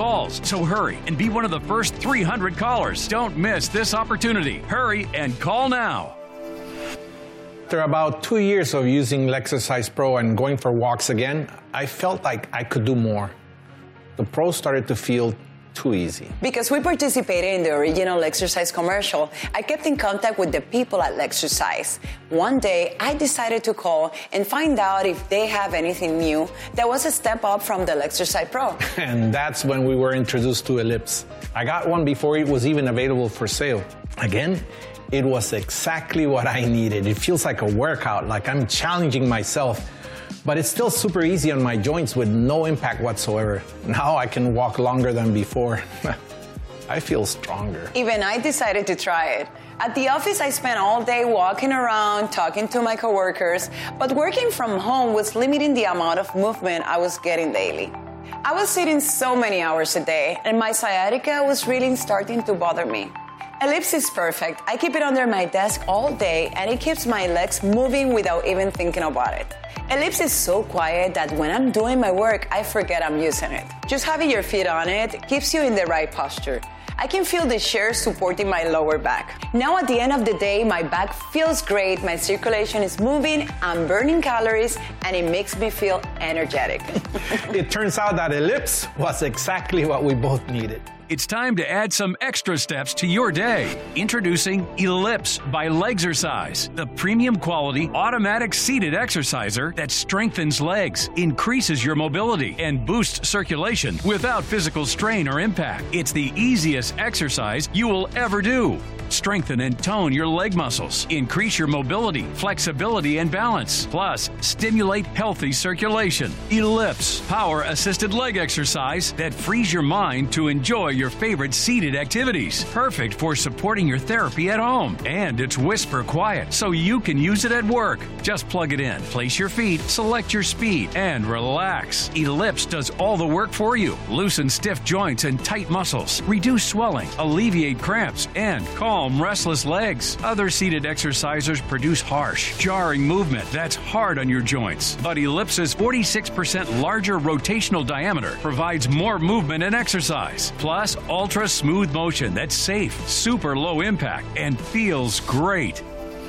calls. So hurry and be one of the first 300 callers. Don't miss this opportunity. Hurry and call now. After about 2 years of using Lexercise Pro and going for walks again, I felt like I could do more. The Pro started to feel too easy. Because we participated in the original Lexercise commercial, I kept in contact with the people at Lexercise. One day, I decided to call and find out if they have anything new that was a step up from the Lexercise Pro. And that's when we were introduced to Ellipse. I got one before it was even available for sale. Again, it was exactly what I needed. It feels like a workout, like I'm challenging myself. But it's still super easy on my joints with no impact whatsoever. Now I can walk longer than before. I feel stronger. Even I decided to try it. At the office, I spent all day walking around, talking to my coworkers, but working from home was limiting the amount of movement I was getting daily. I was sitting so many hours a day, and my sciatica was really starting to bother me. Ellipse is perfect. I keep it under my desk all day, and it keeps my legs moving without even thinking about it. Ellipse is so quiet that when I'm doing my work, I forget I'm using it. Just having your feet on it keeps you in the right posture. I can feel the chair supporting my lower back. Now at the end of the day, my back feels great, my circulation is moving, I'm burning calories, and it makes me feel energetic. It turns out that Ellipse was exactly what we both needed. It's time to add some extra steps to your day. Introducing Ellipse by Lexercise, the premium quality automatic seated exerciser that strengthens legs, increases your mobility, and boosts circulation without physical strain or impact. It's the easiest exercise you will ever do. Strengthen and tone your leg muscles, increase your mobility, flexibility, and balance. Plus, stimulate healthy circulation. Ellipse, power-assisted leg exercise that frees your mind to enjoy your favorite seated activities. Perfect for supporting your therapy at home. And it's whisper quiet, so you can use it at work. Just plug it in, place your feet, select your speed, and relax. Ellipse does all the work for you. Loosen stiff joints and tight muscles, reduce swelling, alleviate cramps, and calm restless legs. Other seated exercisers produce harsh, jarring movement that's hard on your joints. But Ellipse's 46% larger rotational diameter provides more movement and exercise. Plus, ultra smooth motion that's safe, super low impact, and feels great.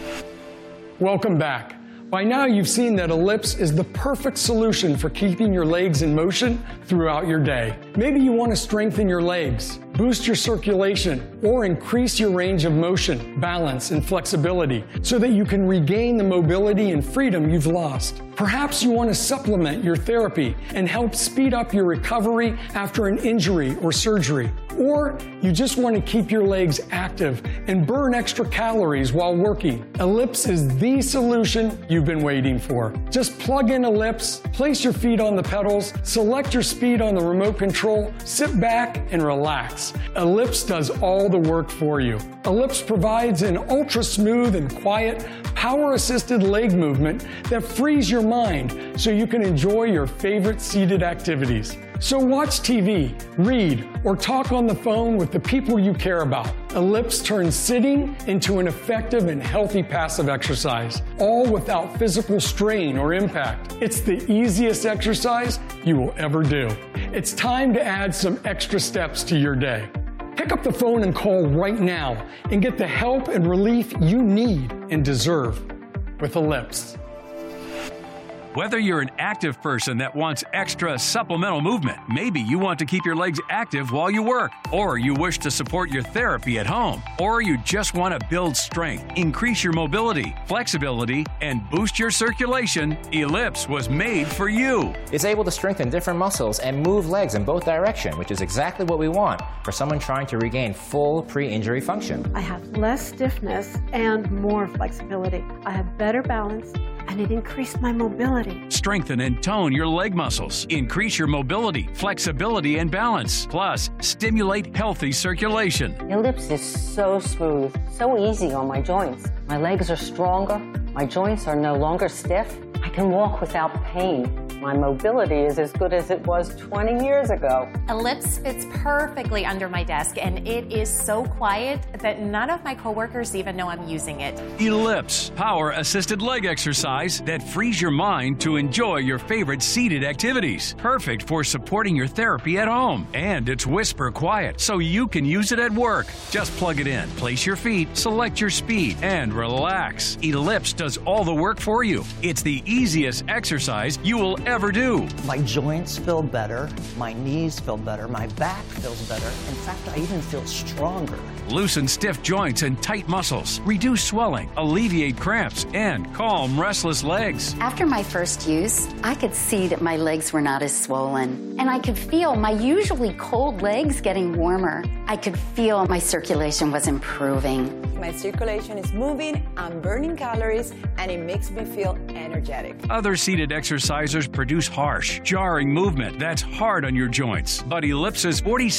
Welcome back. By now you've seen that Ellipse is the perfect solution for keeping your legs in motion throughout your day. Maybe you want to strengthen your legs, boost your circulation, or increase your range of motion, balance, and flexibility so that you can regain the mobility and freedom you've lost. Perhaps you want to supplement your therapy and help speed up your recovery after an injury or surgery. Or you just want to keep your legs active and burn extra calories while working. Ellipse is the solution you've been waiting for. Just plug in Ellipse, place your feet on the pedals, select your speed on the remote control, sit back and relax. Ellipse does all the work for you. Ellipse provides an ultra smooth and quiet, power-assisted leg movement that frees your mind so you can enjoy your favorite seated activities. So watch TV, read, or talk on the phone with the people you care about. Ellipse turns sitting into an effective and healthy passive exercise, all without physical strain or impact. It's the easiest exercise you will ever do. It's time to add some extra steps to your day. Pick up the phone and call right now and get the help and relief you need and deserve with Ellipse. Whether you're an active person that wants extra supplemental movement, maybe you want to keep your legs active while you work, or you wish to support your therapy at home, or you just want to build strength, increase your mobility, flexibility, and boost your circulation, Ellipse was made for you. It's able to strengthen different muscles and move legs in both directions, which is exactly what we want for someone trying to regain full pre-injury function. I have less stiffness and more flexibility. I have better balance, and it increased my mobility. Strengthen and tone your leg muscles. Increase your mobility, flexibility, and balance. Plus, stimulate healthy circulation. Ellipse is so smooth, so easy on my joints. My legs are stronger. My joints are no longer stiff. I can walk without pain. My mobility is as good as it was 20 years ago. Ellipse fits perfectly under my desk, and it is so quiet that none of my coworkers even know I'm using it. Ellipse, power-assisted leg exercise that frees your mind to enjoy your favorite seated activities. Perfect for supporting your therapy at home. And it's whisper quiet, so you can use it at work. Just plug it in, place your feet, select your speed, and relax. Ellipse does all the work for you. It's the easiest exercise you will ever do. My joints feel better, my knees feel better, my back feels better. In fact, I even feel stronger. Loosen stiff joints and tight muscles, reduce swelling, alleviate cramps, and calm restless legs. After my first use, I could see that my legs were not as swollen, and I could feel my usually cold legs getting warmer. I could feel my circulation was improving. My circulation is moving, I'm burning calories, and it makes me feel energetic. Other seated exercisers produce harsh, jarring movement that's hard on your joints. But Ellipse's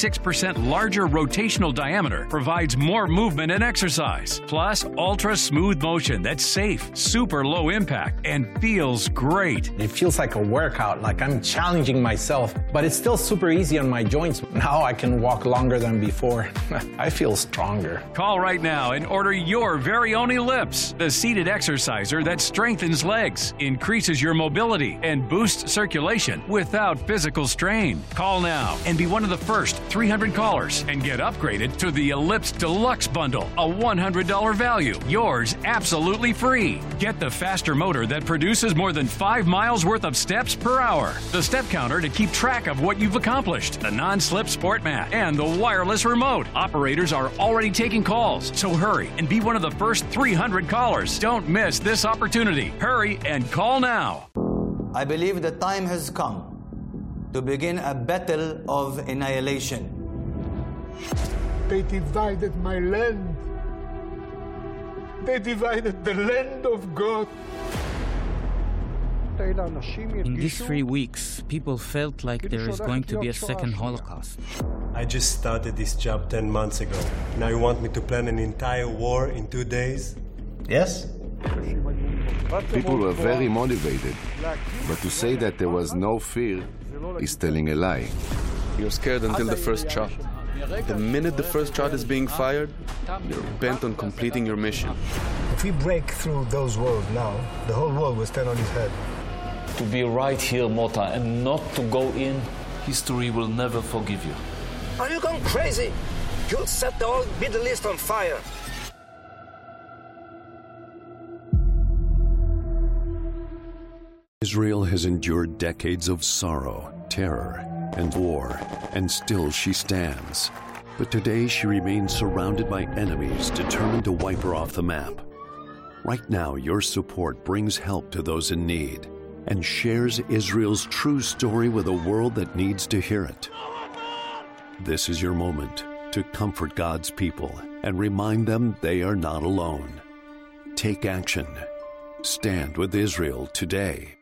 46% larger rotational diameter provides more movement and exercise. Plus, ultra smooth motion that's safe, super low impact, and feels great. It feels like a workout, like I'm challenging myself, but it's still super easy on my joints. Now I can walk longer than before. I feel stronger. Call right now and order your very own Ellipse, the seated exerciser that strengthens legs, increases your mobility, and boosts circulation without physical strain. Call now and be one of the first 300 callers and get upgraded to the Ellipse Deluxe Bundle, a $100 value. Yours absolutely free. Get the faster motor that produces more than 5 miles worth of steps per hour, the step counter to keep track of what you've accomplished, the non-slip sport mat, and the wireless remote. Operators are already taking calls, so hurry and be one of the first 300 callers. Don't miss this opportunity. Hurry and call now. I believe the time has come to begin a battle of annihilation. They divided my land. They divided the land of God. In these 3 weeks, people felt like there is going to be a second Holocaust. I just started this job 10 months ago. Now you want me to plan an entire war in 2 days? Yes? People were very motivated, but to say that there was no fear is telling a lie. You're scared until the first shot. The minute the first shot is being fired, you're bent on completing your mission. If we break through those walls now, the whole world will stand on its head. To be right here, Mota, and not to go in, history will never forgive you. Are you going crazy? You'll set the whole Middle East on fire. Israel has endured decades of sorrow, terror, and war, and still she stands. But today she remains surrounded by enemies determined to wipe her off the map. Right now, your support brings help to those in need and shares Israel's true story with a world that needs to hear it. This is your moment to comfort God's people and remind them they are not alone. Take action. Stand with Israel today.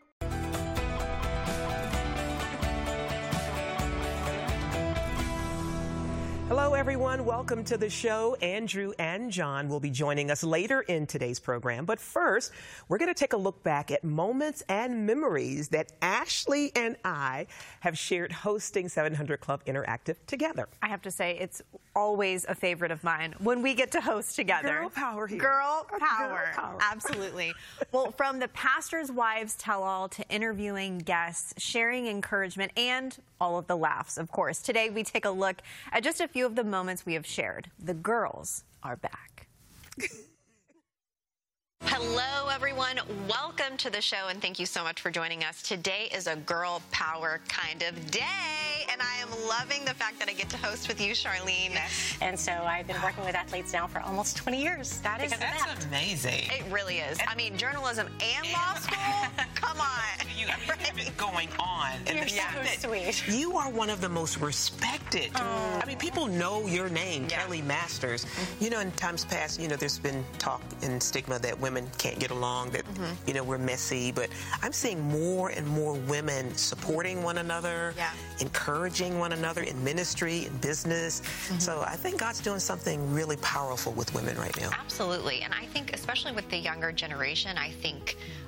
Hello, everyone. Welcome to the show. Andrew and John will be joining us later in today's program. But first, we're going to take a look back at moments and memories that Ashley and I have shared hosting 700 Club Interactive together. I have to say, it's always a favorite of mine when we get to host together. Girl power here. Girl power. Absolutely. Well, from the pastor's wives tell-all to interviewing guests, sharing encouragement, and all of the laughs, of course. Today, we take a look at just a few of the moments we have shared. The girls are back. Hello, everyone. Welcome to the show, and thank you so much for joining us. Today is a girl power kind of day, and I am loving the fact that I get to host with you, Charlene. Yes. And so I've been working with athletes now for almost 20 years. That's amazing. It really is. I mean, journalism and law school? Come on. You have it going on. And You're so sweet. You are one of the most respected. I mean, people know your name, Kelly Masters. You know, in times past, you know, there's been talk and stigma that women can't get along, that, you know, we're messy. But I'm seeing more and more women supporting one another, encouraging one another in ministry, in business. So I think God's doing something really powerful with women right now. Absolutely. And I think, especially with the younger generation, I think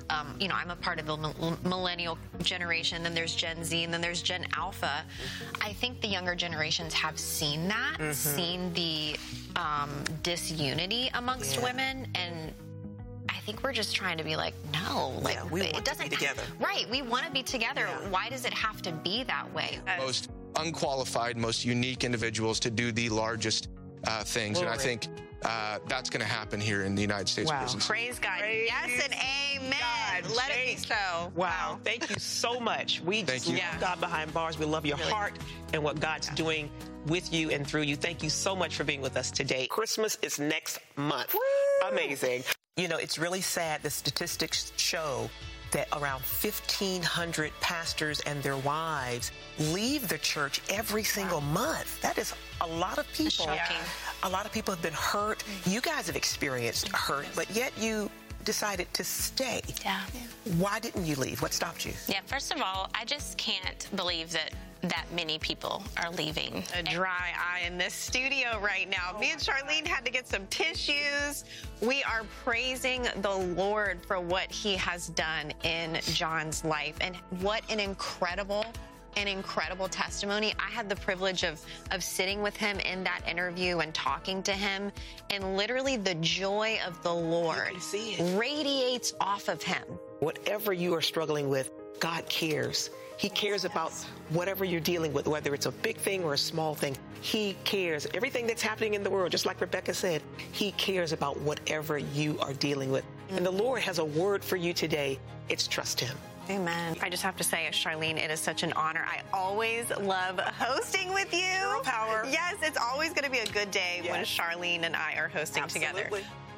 you know, I'm a part of the millennial generation, then there's Gen Z, and then there's Gen Alpha. I think the younger generations have seen that, seen the disunity amongst women, and I think we're just trying to be like, no, like it doesn't. Be together. Right, we want to be together. Yeah. Why does it have to be that way? Most unqualified, most unique individuals to do the largest things, and I think that's going to happen here in the United States prisons. Praise God. Yes and amen. God, let it be so. Wow. Thank you so much. We just love God Behind Bars. We love your heart and what God's doing with you and through you. Thank you so much for being with us today. Christmas is next month. Woo! Amazing. You know, it's really sad. The statistics show that around 1,500 pastors and their wives leave the church every single month. That is a lot of people. A lot of people have been hurt. You guys have experienced hurt, but yet you decided to stay. Yeah. Why didn't you leave? What stopped you? Yeah, first of all, I just can't believe that many people are leaving. A dry eye in this studio right now. Me and Charlene had to get some tissues. We are praising the Lord for what he has done in John's life, and what an incredible testimony. I had the privilege of sitting with him in that interview and talking to him, and literally the joy of the Lord radiates off of him. Whatever you are struggling with, God cares. He cares about whatever you're dealing with, whether it's a big thing or a small thing. He cares. Everything that's happening in the world, just like Rebecca said, he cares about whatever you are dealing with. And the Lord has a word for you today. It's trust him. Amen. I just have to say, Charlene, it is such an honor. I always love hosting with you. Girl power. Yes, it's always going to be a good day when Charlene and I are hosting together.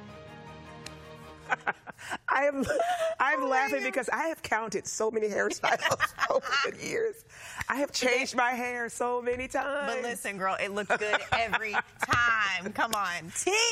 I'm laughing because I have counted so many hairstyles over the years. I have changed my hair so many times. But listen, girl, it looks good every time. Come on.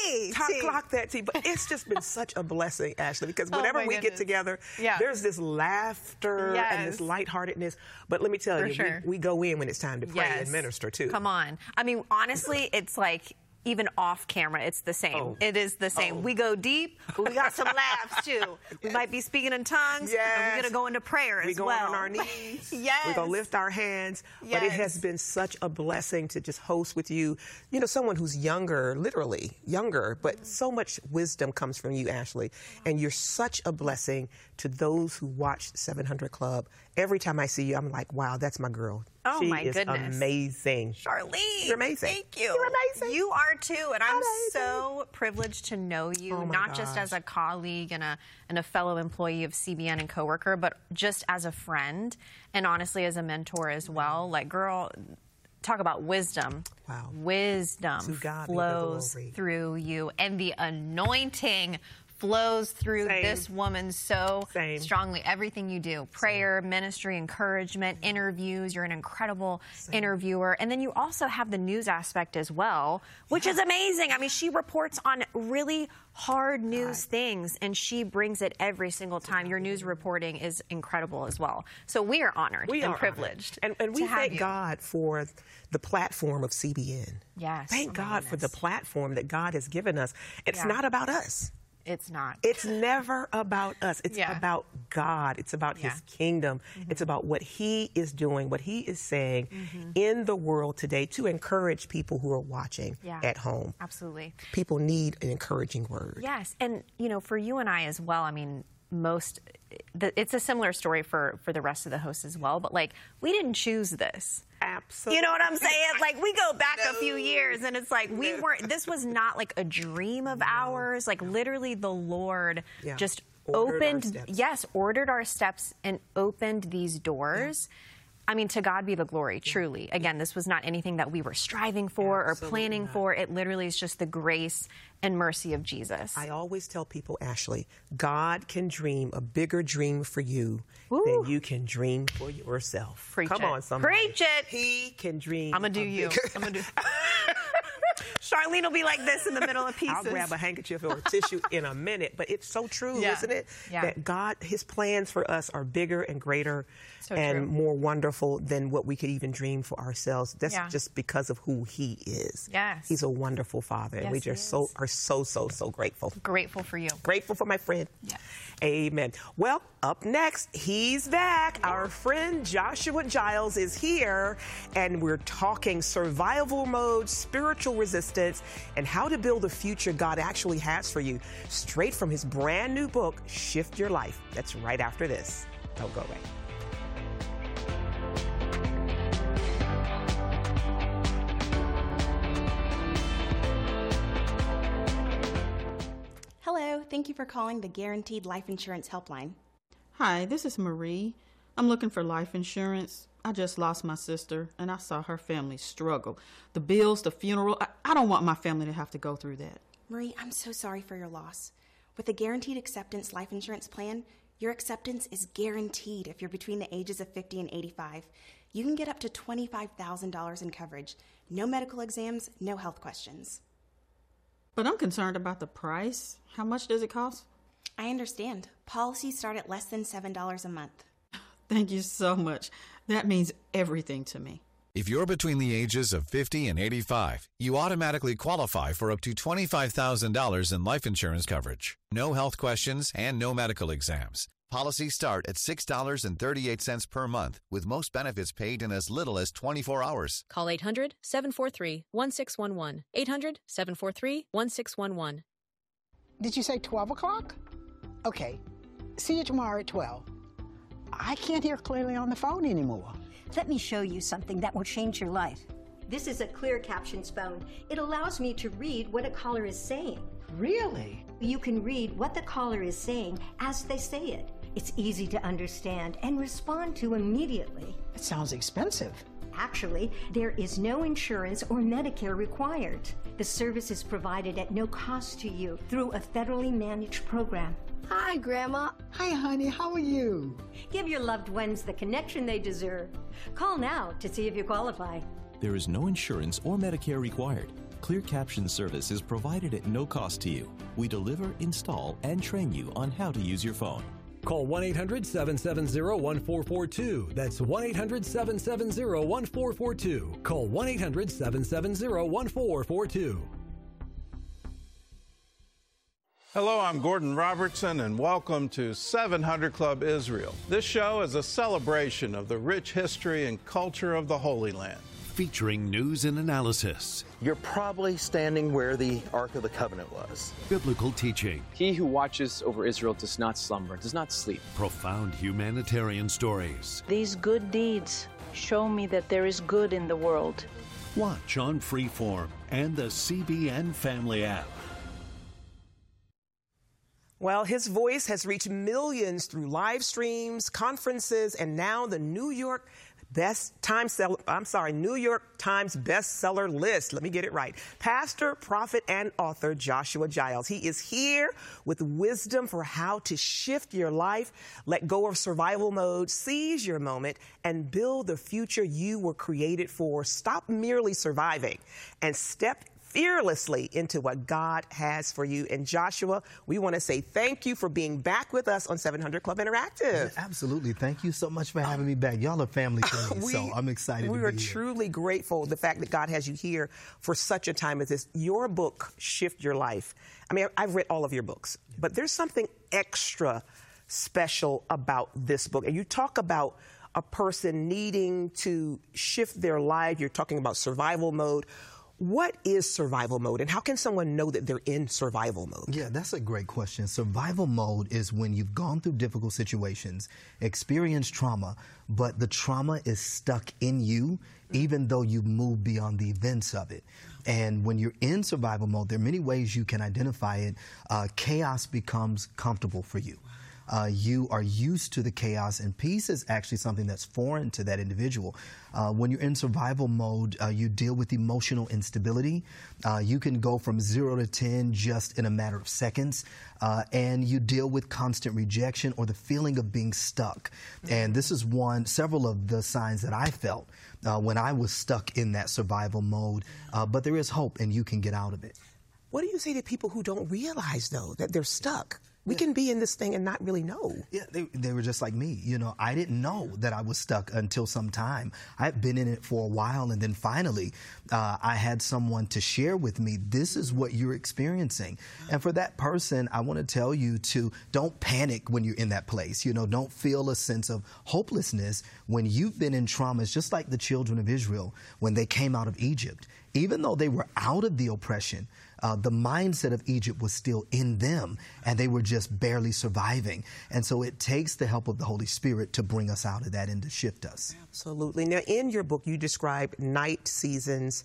Clock that T. But it's just been such a blessing, Ashley, because whenever we get together, there's this laughter and this lightheartedness. But let me tell you, we go in when it's time to pray and minister, too. Come on. I mean, honestly, it's like, even off camera, it's the same. It is the same. We go deep, but we got some laughs too. We might be speaking in tongues, and we're going to go into prayer as well. We go on our knees. We're going to lift our hands. But it has been such a blessing to just host with you. You know, someone who's younger, literally younger, but so much wisdom comes from you, Ashley. And you're such a blessing to those who watch 700 Club. Every time I see you, I'm like, wow, that's my girl. Oh, she my is goodness. Amazing. Charlene. You're amazing. Thank you. You're amazing. You are too. And I'm so privileged to know you, not just as a colleague and a fellow employee of CBN and coworker, but just as a friend and honestly as a mentor as well. Like, girl, talk about wisdom. Wow. Wisdom flows through you, and the anointing flows through this woman so strongly. Everything you do, prayer, ministry, encouragement, interviews, you're an incredible interviewer. And then you also have the news aspect as well, which is amazing. I mean, she reports on really hard news things, and she brings it every single time. Your news reporting is incredible as well. So we are honored and privileged. And we thank God for the platform of CBN. Yes. Thank God for the platform that God has given us. It's not about us. It's not. It's never about us. It's about God. It's about his kingdom. It's about what he is doing, what he is saying in the world today to encourage people who are watching at home. Absolutely. People need an encouraging word. Yes. And, you know, for you and I as well, I mean, it's a similar story for the rest of the hosts as well, but like, we didn't choose this. Absolutely. You know what I'm saying? Like, we go back a few years and it's like, this was not like a dream of ours. Like, literally the Lord just ordered our steps and opened these doors. I mean, to God be the glory, truly. Again, this was not anything that we were striving for or planning for. It literally is just the grace and mercy of Jesus. I always tell people, Ashley, God can dream a bigger dream for you than you can dream for yourself. Preach Come it. on, somebody. Preach it. He can dream. I'm going to do you. I'm going to do Charlene will be like this in the middle of pieces. I'll grab a handkerchief or a tissue in a minute. But it's so true, isn't it? Yeah. That God, his plans for us are bigger and greater So and true. more wonderful than what we could even dream for ourselves. That's just because of who he is. Yes. He's a are Father, and we just are so grateful. Grateful for you. Grateful for my friend. Yeah. Amen. Well, up next, he's back. Our friend Joshua Giles is here, and we're talking survival mode, spiritual resistance, and how to build a future God actually has for you, straight from his brand new book, Shift Your Life. That's right after this. Don't go away. Hello, thank you for calling the Guaranteed Life Insurance Helpline. Hi, this is Marie. I'm looking for life insurance. I just lost my sister, and I saw her family struggle. The bills, the funeral, I don't want my family to have to go through that. Marie, I'm so sorry for your loss. With the Guaranteed Acceptance Life Insurance Plan, your acceptance is guaranteed if you're between the ages of 50 and 85. You can get up to $25,000 in coverage. No medical exams, no health questions. But I'm concerned about the price. How much does it cost? I understand. Policies start at less than $7 a month. Thank you so much. That means everything to me. If you're between the ages of 50 and 85, you automatically qualify for up to $25,000 in life insurance coverage. No health questions and no medical exams. Policies start at $6.38 per month, with most benefits paid in as little as 24 hours. Call 800-743-1611. 800-743-1611. Did you say 12 o'clock? Okay. See you tomorrow at 12. I can't hear clearly on the phone anymore. Let me show you something that will change your life. This is a clear captions phone. It allows me to read what a caller is saying. Really? You can read what the caller is saying as they say it. It's easy to understand and respond to immediately. It sounds expensive. Actually, there is no insurance or Medicare required. The service is provided at no cost to you through a federally managed program. Hi, Grandma. Hi, honey. How are you? Give your loved ones the connection they deserve. Call now to see if you qualify. There is no insurance or Medicare required. Clear Caption service is provided at no cost to you. We deliver, install, and train you on how to use your phone. Call 1-800-770-1442. That's 1-800-770-1442. Call 1-800-770-1442. Hello, I'm Gordon Robertson, and welcome to 700 Club Israel. This show is a celebration of the rich history and culture of the Holy Land. Featuring news and analysis. You're probably standing where the Ark of the Covenant was. Biblical teaching. He who watches over Israel does not slumber, does not sleep. Profound humanitarian stories. These good deeds show me that there is good in the world. Watch on Freeform and the CBN Family app. Well, his voice has reached millions through live streams, conferences, and now the New York Times bestseller list. Let me get it right. Pastor, prophet, and author Joshua Giles. He is here with wisdom for how to shift your life, let go of survival mode, seize your moment, and build the future you were created for. Stop merely surviving and step fearlessly into what God has for you. And Joshua, we want to say thank you for being back with us on 700 Club Interactive. Yeah, absolutely. Thank you so much for having me back. Y'all are family to me, so I'm excited to be here. We are truly grateful the fact that God has you here for such a time as this. Your book, Shift Your Life. I mean, I've read all of your books, but there's something extra special about this book. And you talk about a person needing to shift their life. You're talking about survival mode. What is survival mode, and how can someone know that they're in survival mode? Yeah, that's a great question. Survival mode is when you've gone through difficult situations, experienced trauma, but the trauma is stuck in you, even though you've moved beyond the events of it. And when you're in survival mode, there are many ways you can identify it. Chaos becomes comfortable for you. you are used to the chaos, and peace is actually something that's foreign to that individual. When you're in survival mode, you deal with emotional instability. You can go from 0 to 10 just in a matter of seconds, and you deal with constant rejection or the feeling of being stuck. And this is several of the signs that I felt when I was stuck in that survival mode. But there is hope, and you can get out of it. What do you say to people who don't realize, though, that they're stuck? We can be in this thing and not really know. Yeah, they were just like me. You know, I didn't know that I was stuck until some time. I'd been in it for a while, and then finally I had someone to share with me, this is what you're experiencing. And for that person, I want to tell you to don't panic when you're in that place. You know, don't feel a sense of hopelessness when you've been in trauma. It's just like the children of Israel when they came out of Egypt. Even though they were out of the oppression, the mindset of Egypt was still in them, and they were just barely surviving. And so it takes the help of the Holy Spirit to bring us out of that and to shift us. Absolutely. Now, in your book, you describe night seasons,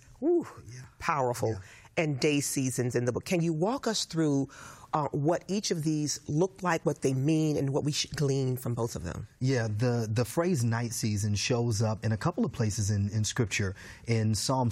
powerful, and day seasons in the book. Can you walk us through what each of these look like, what they mean, and what we should glean from both of them? Yeah, the phrase night season shows up in a couple of places in Scripture. In Psalm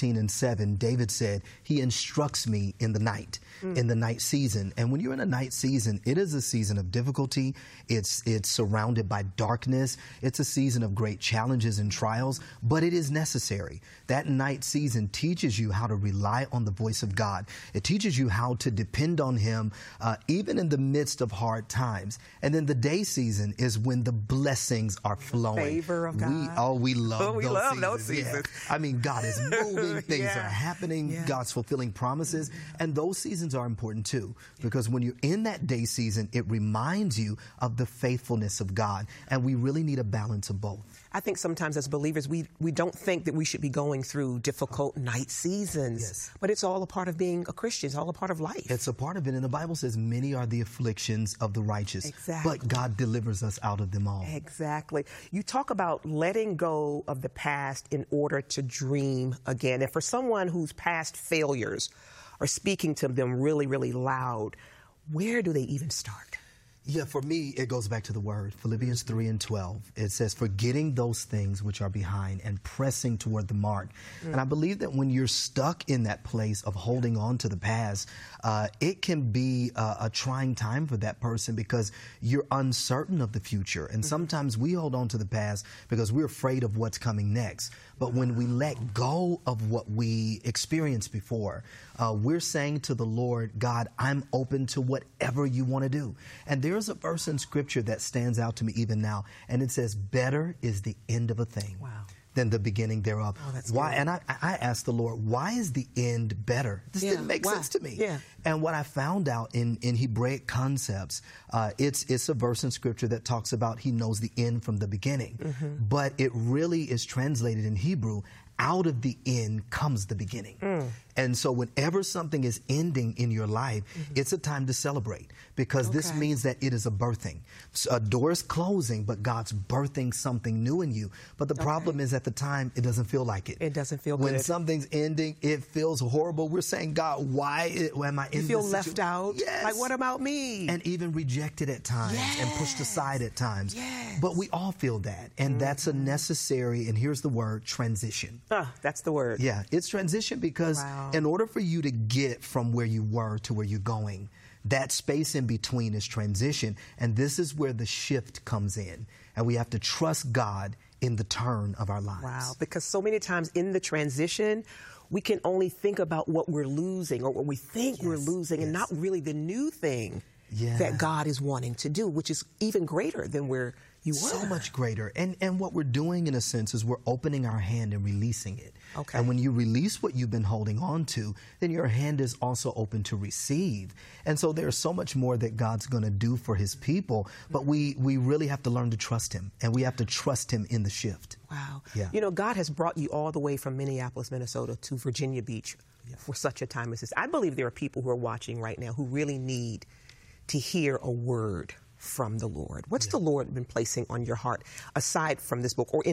16:7, David said, he instructs me in the night, in the night season. And when you're in a night season, it is a season of difficulty. It's surrounded by darkness. It's a season of great challenges and trials, but it is necessary. That night season teaches you how to rely on the voice of God. It teaches you how to depend on Him even in the midst of hard times. And then the day season is when the blessings are flowing. Favor of God. We love those seasons. Yeah. I mean, God is moving, things are happening, God's fulfilling promises, and those seasons are important too, because when you're in that day season, it reminds you of the faithfulness of God, and we really need a balance of both. I think sometimes as believers, we don't think that we should be going through difficult night seasons, but it's all a part of being a Christian. It's all a part of life. It's a part of it, and the Bible says many are the afflictions of the righteous, but God delivers us out of them all. Exactly. You talk about letting go of the past in order to dream again. And for someone whose past failures are speaking to them really, really loud, where do they even start? Yeah, for me, it goes back to the word, Philippians 3:12. It says, forgetting those things which are behind and pressing toward the mark. And I believe that when you're stuck in that place of holding on to the past, it can be a trying time for that person because you're uncertain of the future. And sometimes we hold on to the past because we're afraid of what's coming next. But when we let go of what we experienced before, we're saying to the Lord, God, I'm open to whatever you want to do. And there's a verse in Scripture that stands out to me even now, and it says, better is the end of a thing than the beginning thereof. Why? Good. And I asked the Lord, why is the end better? This didn't make sense to me. And what I found out in Hebraic concepts, it's a verse in Scripture that talks about He knows the end from the beginning. But it really is translated in Hebrew, out of the end comes the beginning. And so whenever something is ending in your life, it's a time to celebrate because this means that it is a birthing. So a door is closing, but God's birthing something new in you. But the problem is at the time, it doesn't feel like it. It doesn't feel when good. When something's ending, it feels horrible. We're saying, God, why am I in this? You feel left out? Yes. Like, what about me? And even rejected at times and pushed aside at times. But we all feel that. And that's a necessary, and here's the word, transition. That's the word. Yeah, it's transition because in order for you to get from where you were to where you're going, that space in between is transition. And this is where the shift comes in. And we have to trust God in the turn of our lives. Wow, because so many times in the transition, we can only think about what we're losing or what we think we're losing and not really the new thing that God is wanting to do, which is even greater than where you were. So much greater. And what we're doing, in a sense, is we're opening our hand and releasing it. And when you release what you've been holding on to, then your hand is also open to receive. And so there's so much more that God's going to do for His people, but we really have to learn to trust Him, and we have to trust Him in the shift. Wow. Yeah. You know, God has brought you all the way from Minneapolis, Minnesota to Virginia Beach for such a time as this. I believe there are people who are watching right now who really need to hear a word from the Lord. What's the Lord been placing on your heart aside from this book or in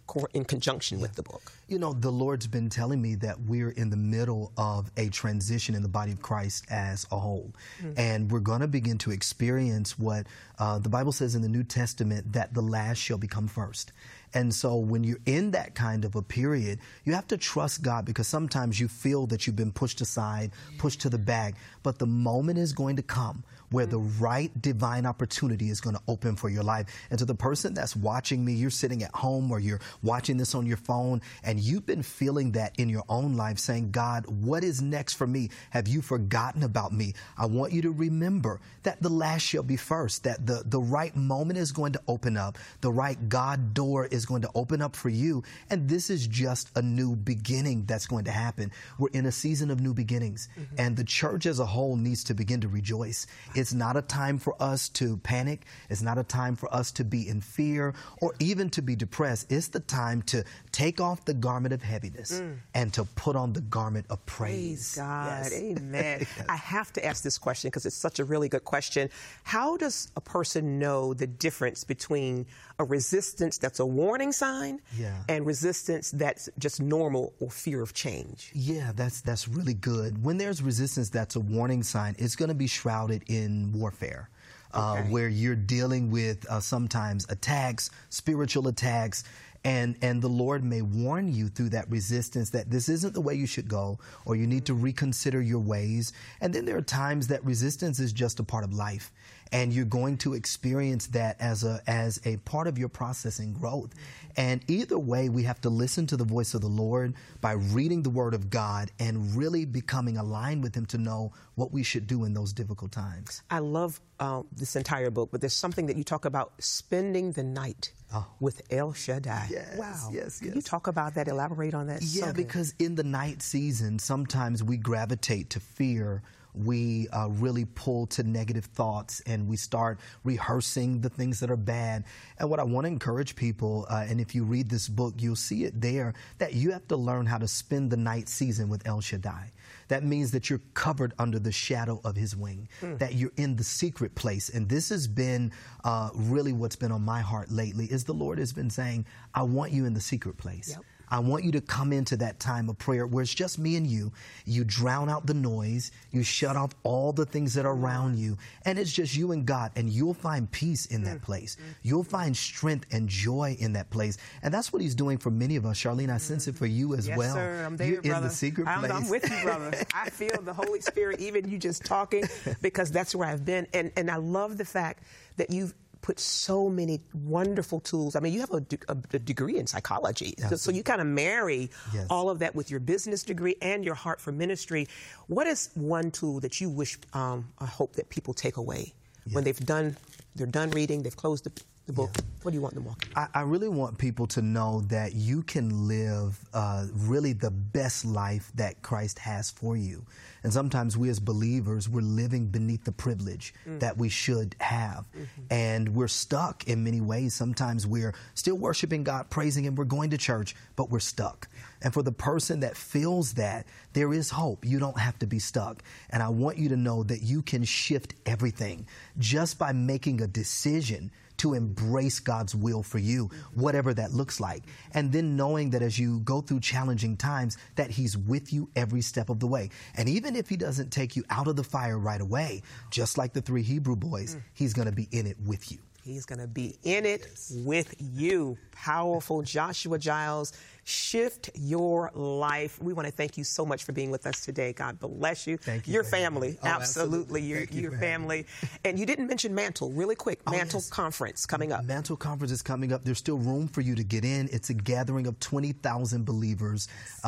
in conjunction with the book? You know, the Lord's been telling me that we're in the middle of a transition in the body of Christ as a whole. And we're going to begin to experience what the Bible says in the New Testament, that the last shall become first. And so when you're in that kind of a period, you have to trust God, because sometimes you feel that you've been pushed aside, pushed to the back. But the moment is going to come where the right divine opportunity is going to open for your life. And to the person that's watching me, you're sitting at home or you're watching this on your phone, and you've been feeling that in your own life, saying, God, what is next for me? Have you forgotten about me? I want you to remember that the last shall be first, that the right moment is going to open up. The right God door is going to open up for you. And this is just a new beginning that's going to happen. We're in a season of new beginnings, and the church as a whole needs to begin to rejoice. It's not a time for us to panic. It's not a time for us to be in fear or even to be depressed. It's the time to take off the garment of heaviness and to put on the garment of praise. Praise God. Yes. Amen. I have to ask this question because it's such a really good question. How does a person know the difference between a resistance that's a warning sign and resistance that's just normal or fear of change? Yeah, that's really good. When there's resistance that's a warning sign, it's going to be shrouded in warfare. Where you're dealing with sometimes attacks, spiritual attacks, and the Lord may warn you through that resistance that this isn't the way you should go, or you need to reconsider your ways. And then there are times that resistance is just a part of life, and you're going to experience that as a part of your process and growth. And either way, we have to listen to the voice of the Lord by reading the Word of God and really becoming aligned with Him to know what we should do in those difficult times. I love this entire book, but there's something that you talk about, spending the night with El Shaddai. Yes, wow. Yes. Can you talk about that, elaborate on that? Yeah, because in the night season, sometimes we gravitate to fear. We really pull to negative thoughts, and we start rehearsing the things that are bad. And what I want to encourage people, and if you read this book, you'll see it there, that you have to learn how to spend the night season with El Shaddai. That means that you're covered under the shadow of His wing, that you're in the secret place. And this has been really what's been on my heart lately, is the Lord has been saying, I want you in the secret place. Yep. I want you to come into that time of prayer where it's just me and you. You drown out the noise. You shut off all the things that are around you. And it's just you and God. And you'll find peace in that place. You'll find strength and joy in that place. And that's what He's doing for many of us. Charlene, I sense it for you as well. Yes, sir. I'm there, You're brother. In the secret place. I'm with you, brother. I feel the Holy Spirit, even you just talking, because that's where I've been. And I love the fact that you've put so many wonderful tools. I mean, you have a degree in psychology. So you kind of marry all of that with your business degree and your heart for ministry. What is one tool that you wish, I hope that people take away when they're done reading, they've closed the book? What do you want them walking? I really want people to know that you can live really the best life that Christ has for you. And sometimes we as believers, we're living beneath the privilege that we should have. And we're stuck in many ways. Sometimes we're still worshiping God, praising Him, we're going to church, but we're stuck. And for the person that feels that, there is hope. You don't have to be stuck. And I want you to know that you can shift everything just by making a decision to embrace God's will for you, whatever that looks like. And then knowing that as you go through challenging times, that He's with you every step of the way. And even if He doesn't take you out of the fire right away, just like the 3 Hebrew boys, He's going to be in it with you. He's going to be in it with you. Powerful. Joshua Giles, shift your life. We want to thank you so much for being with us today. God bless you. Thank you. Your family. Absolutely. Your family. And you didn't mention Mantle. Really quick. Mantle Conference coming up. Mantle Conference is coming up. There's still room for you to get in. It's a gathering of 20,000 believers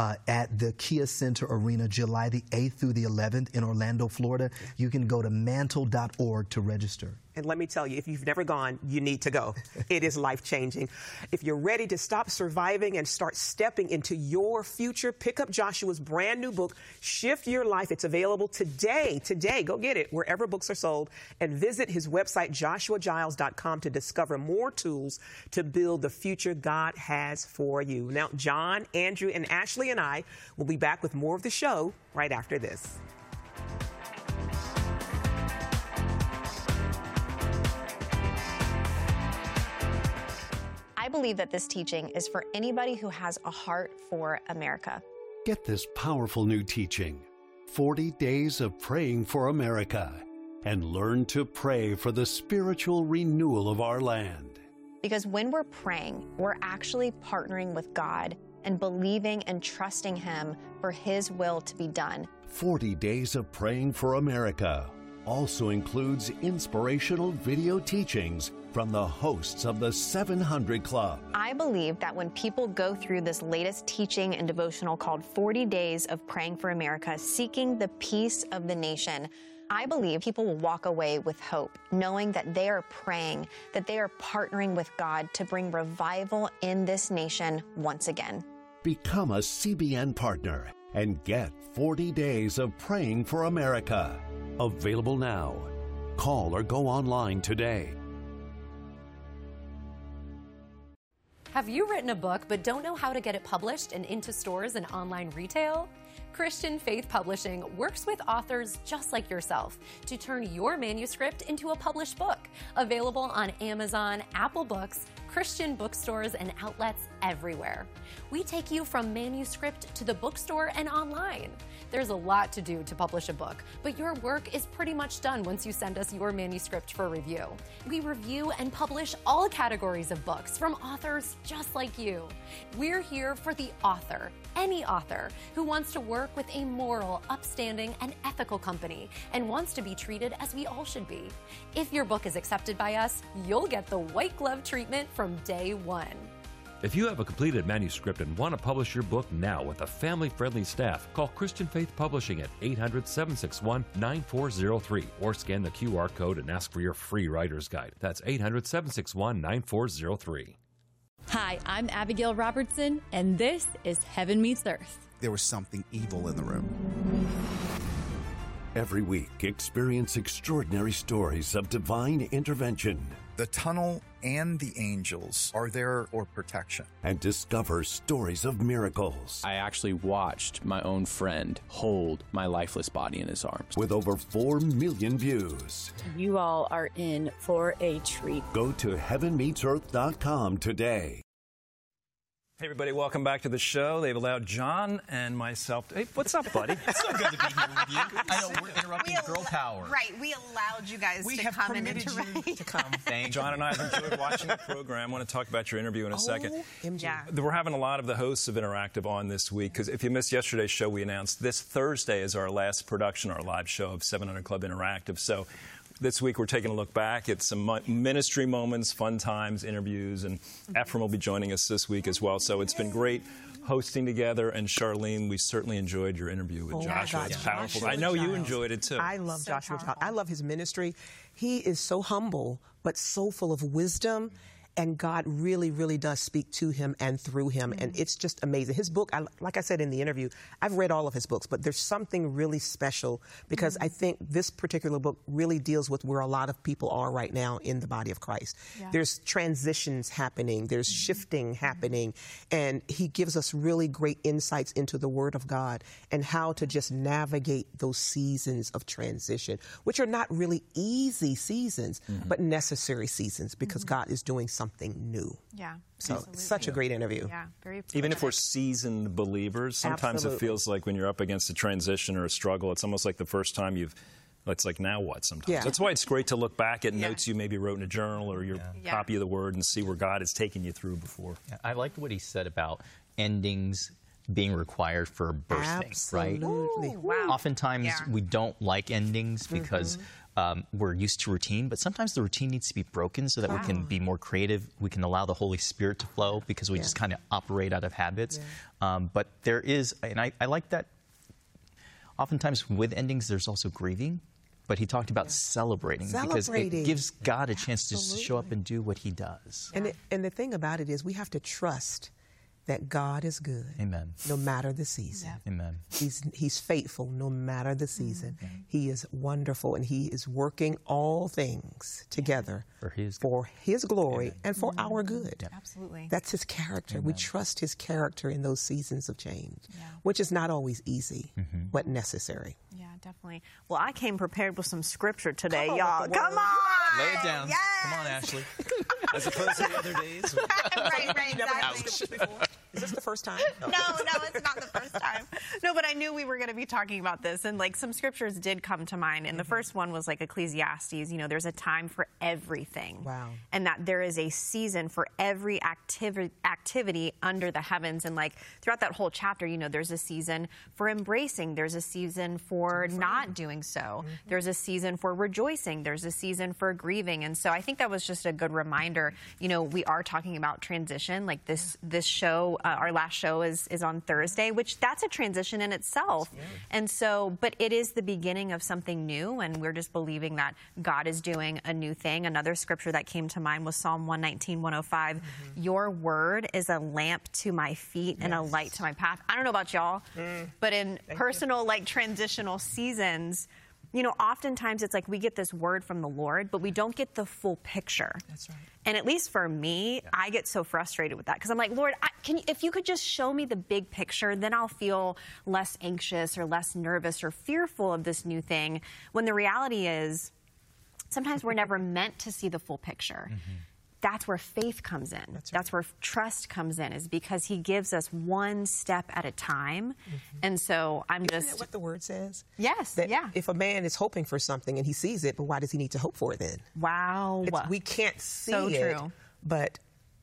at the Kia Center Arena, July the 8th through the 11th in Orlando, Florida. You can go to mantle.org to register. And let me tell you, if you've never gone, you need to go. It is life-changing. If you're ready to stop surviving and start stepping into your future, pick up Joshua's brand new book, Shift Your Life. It's available today. Today, go get it wherever books are sold. And visit his website, joshuagiles.com, to discover more tools to build the future God has for you. Now, John, Andrew, and Ashley and I will be back with more of the show right after this. I I believe that this teaching is for anybody who has a heart for America. Get this powerful new teaching, 40 Days of Praying for America, and learn to pray for the spiritual renewal of our land. Because when we're praying, we're actually partnering with God and believing and trusting Him for His will to be done. 40 Days of Praying for America also includes inspirational video teachings from the hosts of the 700 Club. I believe that when people go through this latest teaching and devotional called 40 Days of Praying for America, seeking the peace of the nation, I believe people will walk away with hope, knowing that they are praying, that they are partnering with God to bring revival in this nation once again. Become a CBN partner and get 40 Days of Praying for America. Available now. Call or go online today. Have you written a book but don't know how to get it published and into stores and online retail? Christian Faith Publishing works with authors just like yourself to turn your manuscript into a published book. Available on Amazon, Apple Books, Christian bookstores, and outlets everywhere. We take you from manuscript to the bookstore and online. There's a lot to do to publish a book, but your work is pretty much done once you send us your manuscript for review. We review and publish all categories of books from authors just like you. We're here for the author, any author who wants to work with a moral, upstanding, and ethical company and wants to be treated as we all should be. If your book is accepted by us, you'll get the white glove treatment from day one. If you have a completed manuscript and want to publish your book now with a family-friendly staff, call Christian Faith Publishing at 800-761-9403 or scan the QR code and ask for your free writer's guide. That's 800-761-9403. Hi, I'm Abigail Robertson, and this is Heaven Meets Earth. There was something evil in the room. Every week, experience extraordinary stories of divine intervention. The tunnel and the angels are there for protection. And discover stories of miracles. I actually watched my own friend hold my lifeless body in his arms. With over 4 million views. You all are in for a treat. Go to heavenmeetsearth.com today. Hey, everybody, welcome back to the show. They've allowed John and myself to... Hey, what's up, buddy? It's so good to be here with you. I know, we're interrupting girl power. Right, we allowed you guys to come and interrupt. You to come. Thank John and I have enjoyed watching the program. I want to talk about your interview in a second. Yeah. We're having a lot of the hosts of Interactive on this week, because if you missed yesterday's show, we announced this Thursday is our last production, our live show of 700 Club Interactive. So this week, we're taking a look back at some ministry moments, fun times, interviews, and Ephraim will be joining us this week as well. So it's been great hosting together. And Charlene, we certainly enjoyed your interview with Joshua. It's powerful. Joshua I know Giles. You enjoyed it, too. I love Joshua Giles. I love his ministry. He is so humble, but so full of wisdom. And God really, really does speak to him and through him. And it's just amazing. His book, like I said in the interview, I've read all of his books, but there's something really special because I think this particular book really deals with where a lot of people are right now in the body of Christ. Yeah. There's transitions happening. There's shifting happening. And he gives us really great insights into the Word of God and how to just navigate those seasons of transition, which are not really easy seasons, but necessary seasons because God is doing something new. Yeah. So absolutely. Such a great interview. Yeah, very prophetic. Even if we're seasoned believers, sometimes it feels like when you're up against a transition or a struggle, it's almost like the first time it's like, now what sometimes? Yeah. That's why it's great to look back at notes you maybe wrote in a journal or your copy of the Word and see where God has taken you through before. Yeah, I liked what he said about endings being required for birthing, right? Ooh, wow. Oftentimes we don't like endings because we're used to routine, but sometimes the routine needs to be broken so that we can be more creative. We can allow the Holy Spirit to flow because we just kind of operate out of habits. But there is, and I like that oftentimes with endings, there's also grieving. But he talked about celebrating because it gives God a chance to show up and do what he does. And the thing about it is we have to trust that God is good. Amen. No matter the season. Yeah. Amen. He's faithful no matter the season. He is wonderful, and he is working all things together for his glory and for our good. Yeah. Absolutely. That's his character. We trust his character in those seasons of change, which is not always easy, but necessary. Yeah, definitely. Well, I came prepared with some scripture today, y'all. Come on! Lay it down. Yes. Come on, Ashley. As opposed to the other days? Right, exactly. Is this the first time? No, it's not the first time. No, but I knew we were going to be talking about this, and like some scriptures did come to mind. And the first one was like Ecclesiastes. You know, there's a time for everything. Wow. And that there is a season for every activity under the heavens. And like throughout that whole chapter, you know, there's a season for embracing. There's a season for not doing so. There's a season for rejoicing. There's a season for grieving. And so I think that was just a good reminder. You know, we are talking about transition. Like this show. Our last show is on Thursday, which that's a transition in itself. Yeah. And so, but it is the beginning of something new, and we're just believing that God is doing a new thing. Another scripture that came to mind was Psalm 119, 105. Your word is a lamp to my feet and a light to my path. I don't know about y'all, but in personal, like transitional seasons, you know, oftentimes it's like we get this word from the Lord, but we don't get the full picture. That's right. And at least for me, I get so frustrated with that because I'm like, Lord, if you could just show me the big picture, then I'll feel less anxious or less nervous or fearful of this new thing. When the reality is, sometimes we're never meant to see the full picture. That's where faith comes in. That's where trust comes in, is because he gives us one step at a time. And so Isn't that what the word says? Yes, that if a man is hoping for something and he sees it, but why does he need to hope for it then? Wow. We can't see so it, true. But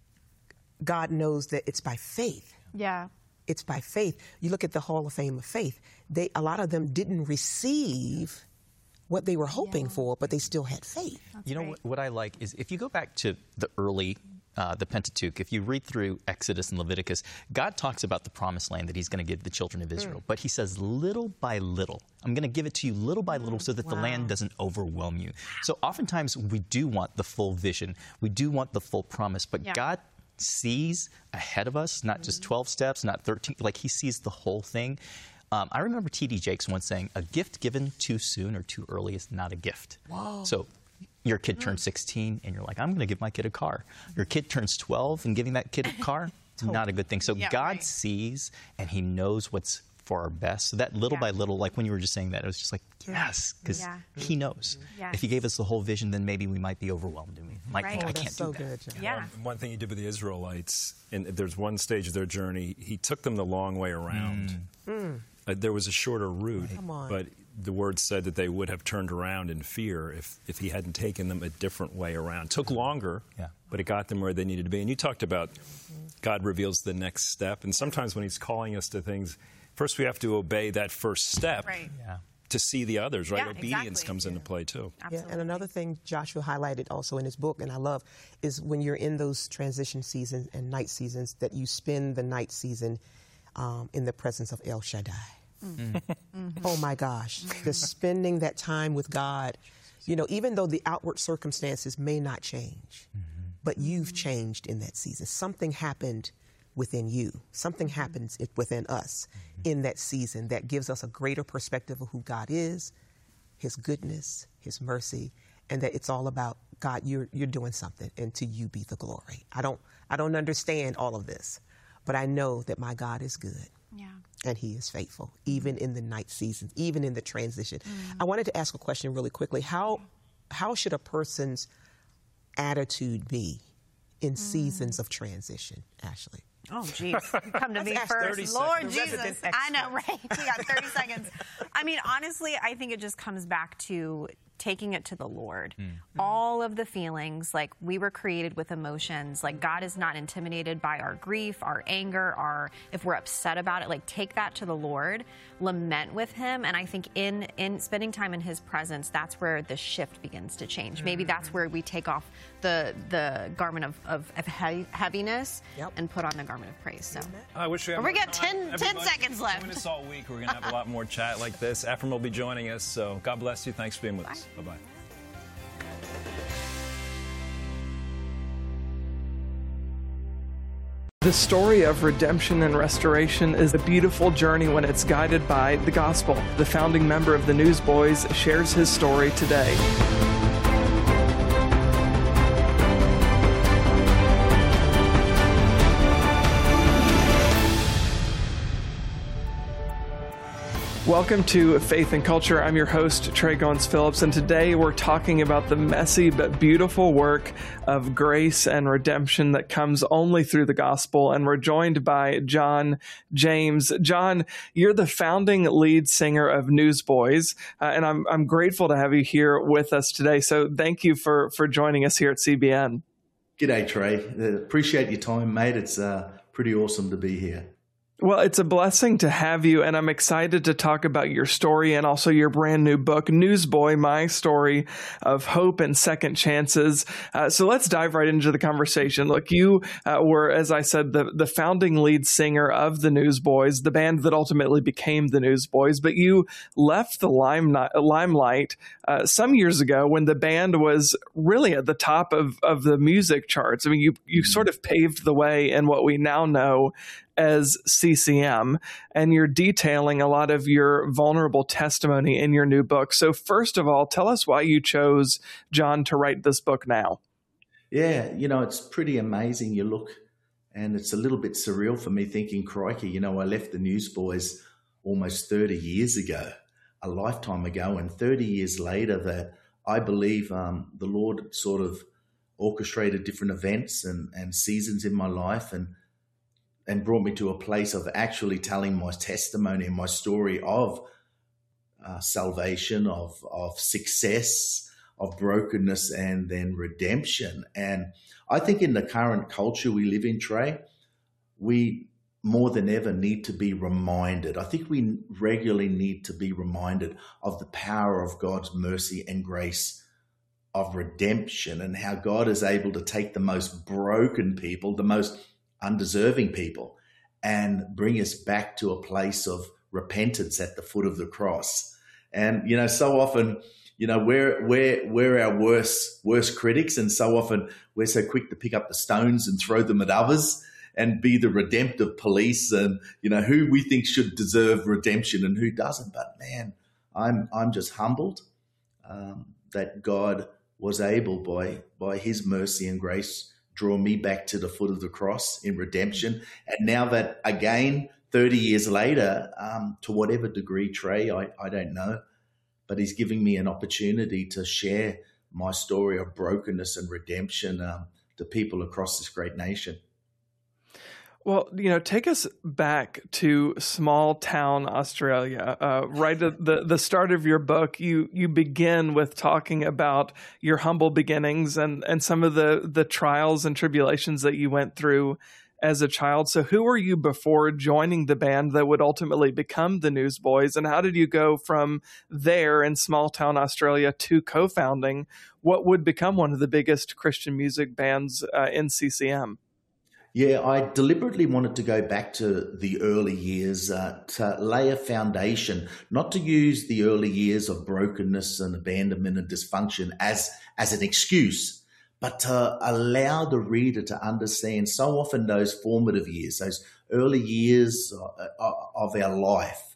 God knows that it's by faith. Yeah. It's by faith. You look at the Hall of Fame of Faith. A lot of them didn't receive what they were hoping for, but they still had faith. You know what I like is if you go back to the early, the Pentateuch, if you read through Exodus and Leviticus, God talks about the promised land that he's going to give the children of Israel. But he says, little by little, I'm going to give it to you little by little so that the land doesn't overwhelm you. So oftentimes we do want the full vision. We do want the full promise, but God sees ahead of us, not just 12 steps, not 13, like he sees the whole thing. I remember T.D. Jakes once saying, a gift given too soon or too early is not a gift. Whoa. So your kid turns 16 and you're like, I'm going to give my kid a car. Your kid turns 12 and giving that kid a car, not a good thing. So God sees and he knows what's for our best. So that little by little, like when you were just saying that, it was just like, yes, because he knows. If he gave us the whole vision, then maybe we might be overwhelmed. And we might think, I can't do that. One thing he did with the Israelites, and there's one stage of their journey, he took them the long way around. There was a shorter route, but the word said that they would have turned around in fear if he hadn't taken them a different way around. It took longer, but it got them where they needed to be. And you talked about God reveals the next step. And sometimes when he's calling us to things, first we have to obey that first step to see the others, right? Obedience comes into play, too. Yeah, and another thing Joshua highlighted also in his book, and I love, is when you're in those transition seasons and night seasons, that you spend the night season in the presence of El Shaddai. Oh my gosh, just spending that time with God, you know, even though the outward circumstances may not change, but you've changed in that season. Something happened within you. Something happens within us in that season that gives us a greater perspective of who God is, his goodness, his mercy, and that it's all about God, you're doing something, and to you be the glory. I don't understand all of this, but I know that my God is good. And he is faithful, even in the night seasons, even in the transition. I wanted to ask a question really quickly. How should a person's attitude be in seasons of transition, Ashley? Oh, geez. You come to me first. Lord Jesus. I know, right? We got 30 seconds. I mean, honestly, I think it just comes back to taking it to the Lord. All of the feelings, like we were created with emotions, like God is not intimidated by our grief, our anger, if we're upset about it, like take that to the Lord, lament with him. And I think in spending time in his presence, that's where the shift begins to change. Maybe that's where we take off the garment of heaviness and put on the garment of praise. So I wish we got 10 seconds left. Join us all week. We're going to have a lot more chat like this. Ephraim will be joining us. So God bless you. Thanks for being with us. Bye-bye. The story of redemption and restoration is a beautiful journey when it's guided by the gospel. The founding member of the Newsboys shares his story today. Welcome to Faith and Culture. I'm your host, Trey Goins-Phillips, and today we're talking about the messy but beautiful work of grace and redemption that comes only through the gospel. And we're joined by John James. John, you're the founding lead singer of Newsboys, and I'm grateful to have you here with us today. So thank you for joining us here at CBN. G'day, Trey. Appreciate your time, mate. It's pretty awesome to be here. Well, it's a blessing to have you, and I'm excited to talk about your story and also your brand new book, Newsboy, My Story of Hope and Second Chances. So let's dive right into the conversation. Look, you were, as I said, the founding lead singer of the Newsboys, the band that ultimately became the Newsboys, but you left the limelight some years ago when the band was really at the top of the music charts. I mean, you sort of paved the way in what we now know as CCM, and you're detailing a lot of your vulnerable testimony in your new book. So first of all, tell us why you chose, John, to write this book now. Yeah, it's pretty amazing. You look, and it's a little bit surreal for me thinking, crikey, I left the Newsboys almost 30 years ago, a lifetime ago, and 30 years later that I believe the Lord sort of orchestrated different events and seasons in my life and brought me to a place of actually telling my testimony and my story of salvation, of success, of brokenness, and then redemption. And I think in the current culture we live in, Trey, we more than ever need to be reminded. I think we regularly need to be reminded of the power of God's mercy and grace of redemption, and how God is able to take the most broken people, the most undeserving people, and bring us back to a place of repentance at the foot of the cross. And so often, we're our worst critics, and so often we're so quick to pick up the stones and throw them at others and be the redemptive police, and who we think should deserve redemption and who doesn't. But man, I'm just humbled that God was able by His mercy and grace draw me back to the foot of the cross in redemption. And now that, again, 30 years later, to whatever degree, Trey, I don't know, but He's giving me an opportunity to share my story of brokenness and redemption to people across this great nation. Well, take us back to small town Australia. Right at the start of your book, you begin with talking about your humble beginnings and some of the trials and tribulations that you went through as a child. So who were you before joining the band that would ultimately become the Newsboys? And how did you go from there in small town Australia to co-founding what would become one of the biggest Christian music bands in CCM? Yeah, I deliberately wanted to go back to the early years to lay a foundation, not to use the early years of brokenness and abandonment and dysfunction as an excuse, but to allow the reader to understand so often those formative years, those early years of our life,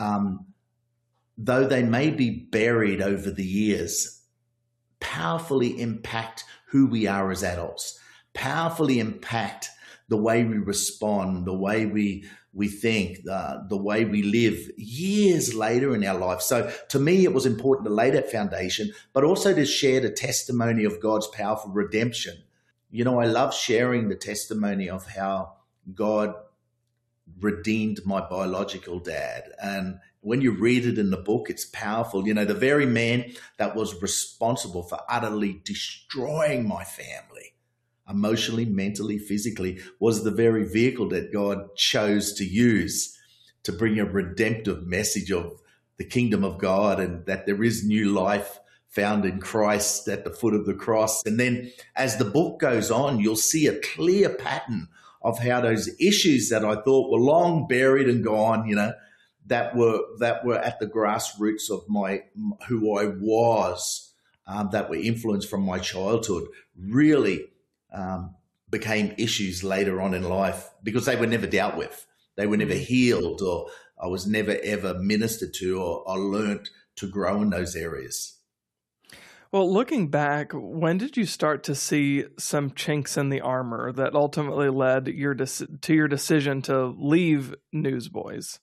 though they may be buried over the years, powerfully impact who we are as adults, powerfully impact the way we respond, the way we think, the way we live years later in our life. So to me, it was important to lay that foundation, but also to share the testimony of God's powerful redemption. I love sharing the testimony of how God redeemed my biological dad. And when you read it in the book, it's powerful. The very man that was responsible for utterly destroying my family, emotionally, mentally, physically, was the very vehicle that God chose to use to bring a redemptive message of the kingdom of God and that there is new life found in Christ at the foot of the cross. And then as the book goes on, you'll see a clear pattern of how those issues that I thought were long buried and gone, that were at the grassroots of who I was, that were influenced from my childhood, really became issues later on in life because they were never dealt with. They were never healed, or I was never ever ministered to or learned to grow in those areas. Well, looking back, when did you start to see some chinks in the armor that ultimately led to your decision to leave Newsboys?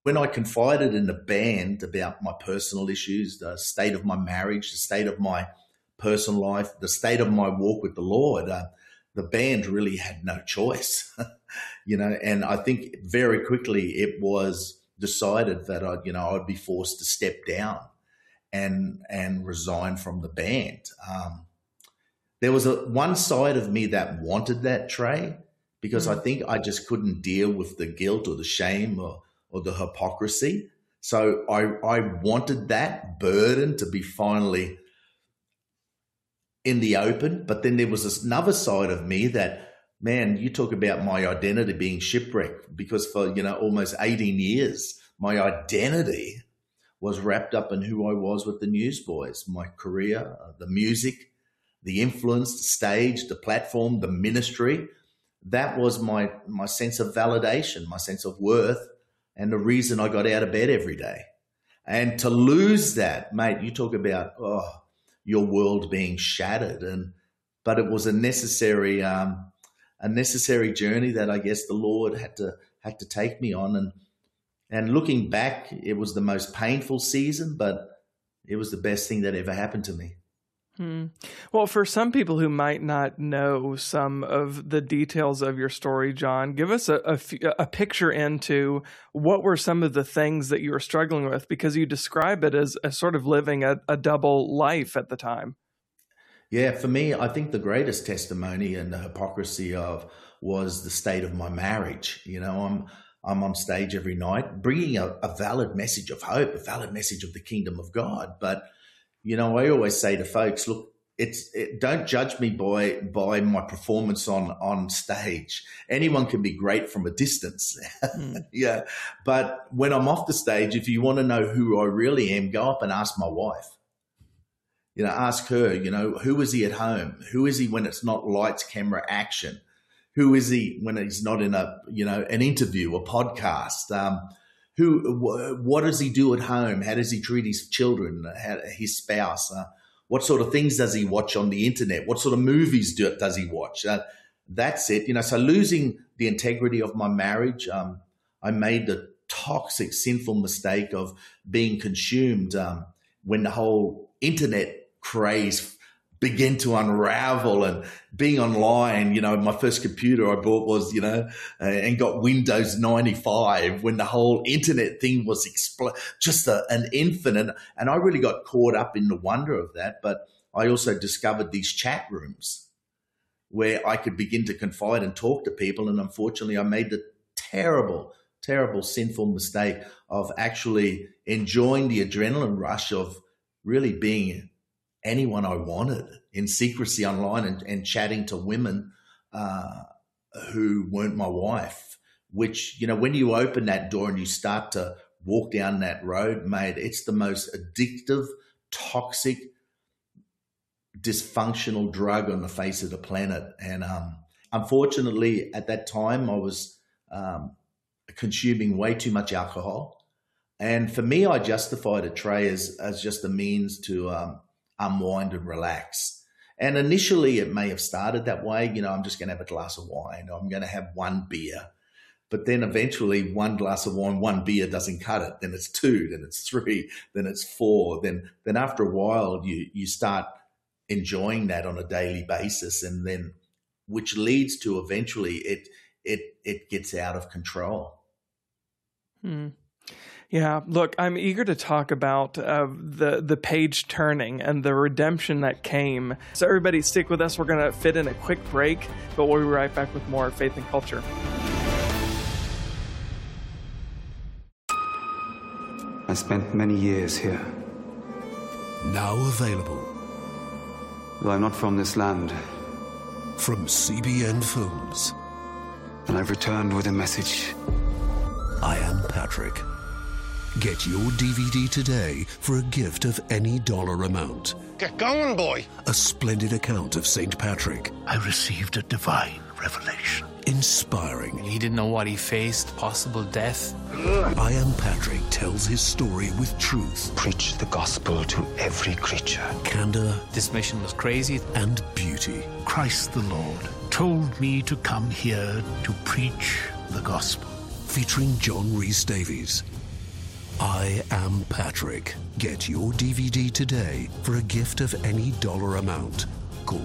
When I confided in the band about my personal issues, the state of my marriage, the state of my personal life, the state of my walk with the Lord, the band really had no choice, and I think very quickly it was decided that I'd be forced to step down and resign from the band. There was one side of me that wanted that, Trey, because I think I just couldn't deal with the guilt or the shame or the hypocrisy. So I wanted that burden to be finally in the open. But then there was another side of me that, man, you talk about my identity being shipwrecked, because for, almost 18 years, my identity was wrapped up in who I was with the Newsboys, my career, the music, the influence, the stage, the platform, the ministry. That was my sense of validation, my sense of worth, and the reason I got out of bed every day. And to lose that, mate, you talk about your world being shattered, but it was a necessary journey that I guess the Lord had to take me on. And looking back, it was the most painful season, but it was the best thing that ever happened to me. Well, for some people who might not know some of the details of your story, John, give us a picture into what were some of the things that you were struggling with, because you describe it as a sort of living a double life at the time. Yeah, for me, I think the greatest testimony and the hypocrisy of was the state of my marriage. I'm on stage every night bringing a valid message of hope, a valid message of the kingdom of God, but I always say to folks, look, don't judge me by my performance on stage. Anyone can be great from a distance. Yeah. But when I'm off the stage, if you want to know who I really am, go up and ask my wife. Ask her, who is he at home? Who is he when it's not lights, camera, action? Who is he when he's not in an interview, a podcast? What does he do at home? How does he treat his children, his spouse? What sort of things does he watch on the internet? What sort of movies does he watch? That's it. So losing the integrity of my marriage, I made the toxic, sinful mistake of being consumed when the whole internet craze began to unravel, and being online, my first computer I bought was, and got Windows 95 when the whole internet thing was just an infinite. And I really got caught up in the wonder of that. But I also discovered these chat rooms where I could begin to confide and talk to people. And unfortunately, I made the terrible, terrible, sinful mistake of actually enjoying the adrenaline rush of really being anyone I wanted in secrecy online and chatting to women who weren't my wife, which, when you open that door and you start to walk down that road, mate, it's the most addictive, toxic, dysfunctional drug on the face of the planet. And unfortunately, at that time, I was consuming way too much alcohol. And for me, I justified it, Trey, as just a means to unwind and relax. And initially it may have started that way. I'm just going to have a glass of wine. I'm going to have one beer. But then eventually one glass of wine, one beer doesn't cut it. Then it's 2, then it's 3, then it's 4. Then after a while you start enjoying that on a daily basis, and then which leads to eventually it gets out of control. Yeah, look, I'm eager to talk about the page turning and the redemption that came. So everybody stick with us. We're going to fit in a quick break, but we'll be right back with more Faith and Culture. I spent many years here. Now available. Well, I'm not from this land. From CBN Films. And I've returned with a message. I am Patrick. Get your DVD today for a gift of any dollar amount. Get going, boy. A splendid account of St. Patrick. I received a divine revelation. Inspiring. He didn't know what he faced, possible death. I Am Patrick tells his story with truth. Preach the gospel to every creature. Candor. This mission was crazy. And beauty. Christ the Lord told me to come here to preach the gospel. Featuring John Rhys Davies. I Am Patrick. Get your DVD today for a gift of any dollar amount. Call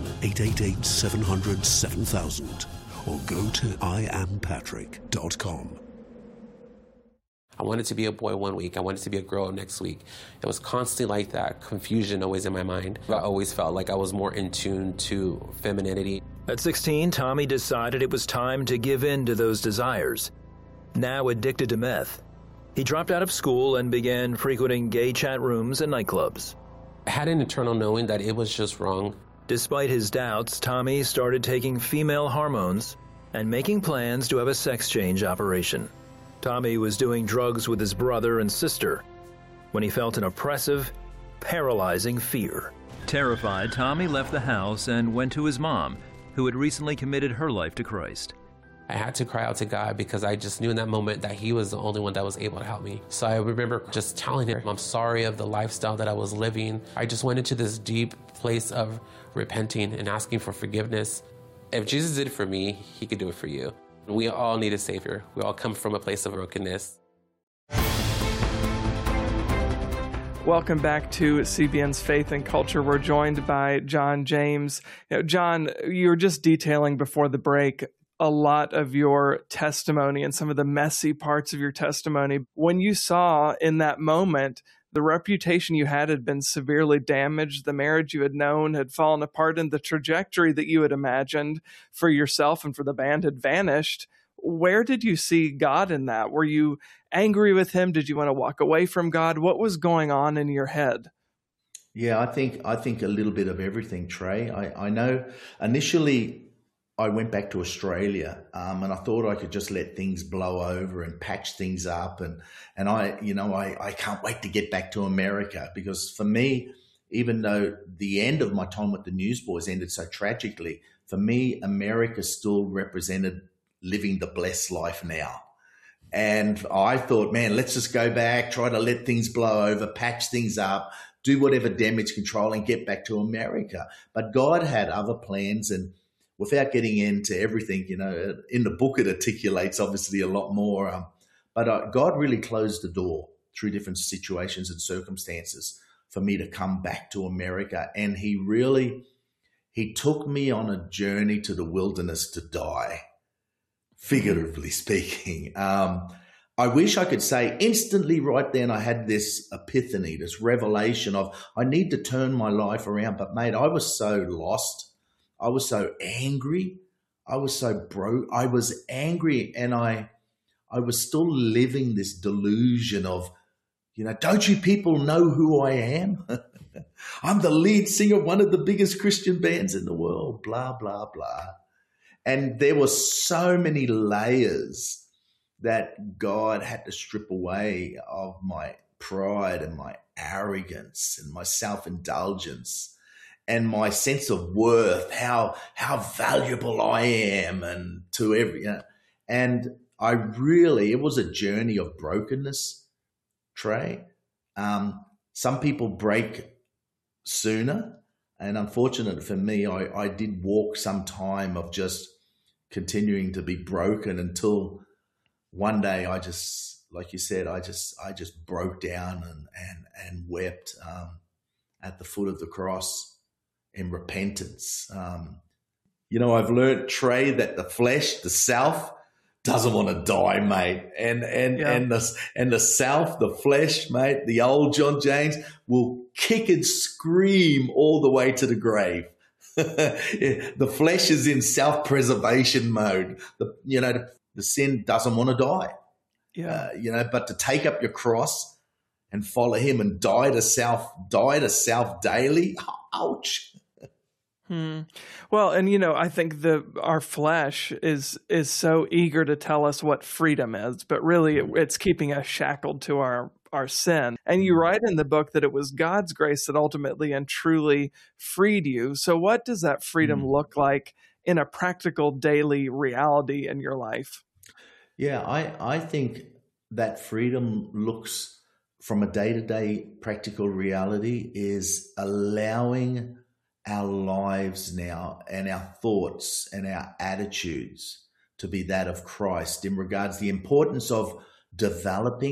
1-888-700-7000 or go to IamPatrick.com. I wanted to be a boy one week. I wanted to be a girl next week. It was constantly like that, confusion always in my mind. I always felt like I was more in tune to femininity. At 16, Tommy decided it was time to give in to those desires. Now addicted to meth, he dropped out of school and began frequenting gay chat rooms and nightclubs. I had an internal knowing that it was just wrong. Despite his doubts, Tommy started taking female hormones and making plans to have a sex change operation. Tommy was doing drugs with his brother and sister when he felt an oppressive, paralyzing fear. Terrified, Tommy left the house and went to his mom, who had recently committed her life to Christ. I had to cry out to God because I just knew in that moment that He was the only one that was able to help me. So I remember just telling Him, I'm sorry of the lifestyle that I was living. I just went into this deep place of repenting and asking for forgiveness. If Jesus did it for me, He could do it for you. We all need a Savior. We all come from a place of brokenness. Welcome back to CBN's Faith and Culture. We're joined by John James. John, you were just detailing before the break a lot of your testimony and some of the messy parts of your testimony. When you saw in that moment the reputation you had been severely damaged, the marriage you had known had fallen apart, and the trajectory that you had imagined for yourself and for the band had vanished, where did you see God in that? Were you angry with Him? Did you want to walk away from God? What was going on in your head? Yeah, I think a little bit of everything, Trey. I know initially I went back to Australia and I thought I could just let things blow over and patch things up. And I can't wait to get back to America, because for me, even though the end of my time with the Newsboys ended so tragically, for me, America still represented living the blessed life now. And I thought, man, let's just go back, try to let things blow over, patch things up, do whatever damage control and get back to America. But God had other plans, and without getting into everything, in the book it articulates obviously a lot more. But God really closed the door through different situations and circumstances for me to come back to America. And He took me on a journey to the wilderness to die, figuratively speaking. I wish I could say instantly right then I had this epiphany, this revelation of I need to turn my life around. But mate, I was so lost. I was so angry. I was so broke. I was angry, and I was still living this delusion of, don't you people know who I am? I'm the lead singer of one of the biggest Christian bands in the world, blah, blah, blah. And there were so many layers that God had to strip away of my pride and my arrogance and my self-indulgence and my sense of worth, how valuable I am, and to and it was a journey of brokenness, Trey. Some people break sooner, and unfortunately for me, I did walk some time of just continuing to be broken until one day I just, like you said, I just broke down and wept at the foot of the cross in repentance. I've learned, Trey, that the flesh, the self, doesn't want to die, mate. And the self, the flesh, mate, the old John James will kick and scream all the way to the grave. The flesh is in self-preservation mode. The sin doesn't want to die. Yeah. But to take up your cross and follow Him and die to self daily. Ouch. Well, and I think our flesh is so eager to tell us what freedom is, but really it's keeping us shackled to our sin. And you write in the book that it was God's grace that ultimately and truly freed you. So what does that freedom look like in a practical daily reality in your life? Yeah, I think that freedom looks from a day-to-day practical reality is allowing our lives now and our thoughts and our attitudes to be that of Christ in regards to the importance of developing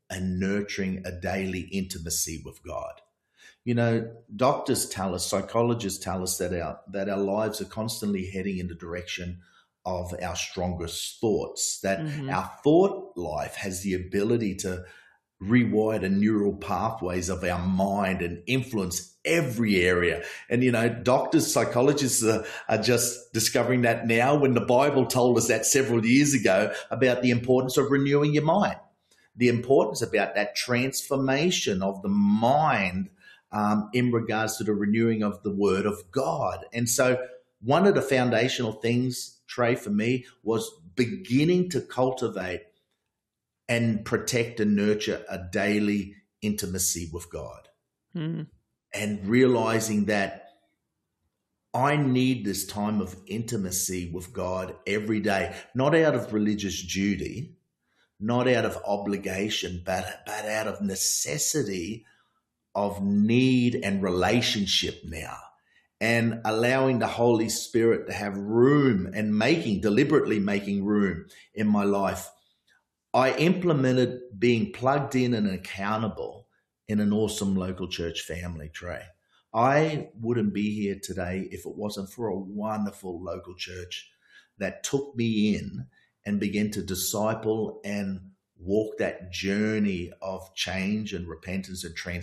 and nurturing a daily intimacy with God. You know, doctors tell us, psychologists tell us that our lives are constantly heading in the direction of our strongest thoughts, that our thought life has the ability to rewire the neural pathways of our mind and influence every area. And, you know, doctors, psychologists are just discovering that now, when the Bible told us that several years ago about the importance of renewing your mind, the importance about that transformation of the mind in regards to the renewing of the Word of God. And so one of the foundational things, Trey, for me, was beginning to cultivate and protect and nurture a daily intimacy with God. And realizing that I need this time of intimacy with God every day, not out of religious duty, not out of obligation, but out of necessity, of need and relationship now, and allowing the Holy Spirit to have room and deliberately making room in my life. I implemented being plugged in and accountable in an awesome local church family, Trey. I wouldn't be here today if it wasn't for a wonderful local church that took me in and began to disciple and walk that journey of change and repentance and transformation